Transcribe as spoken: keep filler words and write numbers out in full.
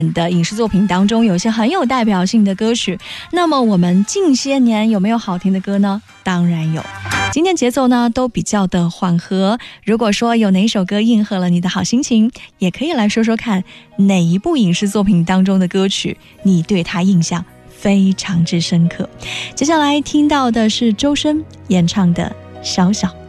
的影视作品当中有一些很有代表性的歌曲，那么我们近些年有没有好听的歌呢？当然有。今天节奏呢都比较的缓和，如果说有哪一首歌应和了你的好心情，也可以来说说看哪一部影视作品当中的歌曲你对它印象非常之深刻。接下来听到的是周深演唱的《小小》。